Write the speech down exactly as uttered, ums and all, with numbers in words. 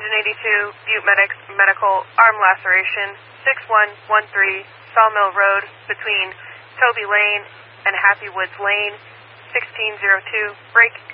eighty-two, Butte Medics Medical, arm laceration, six one one three, Sawmill Road, between Toby Lane and Happy Woods Lane, sixteen oh two, break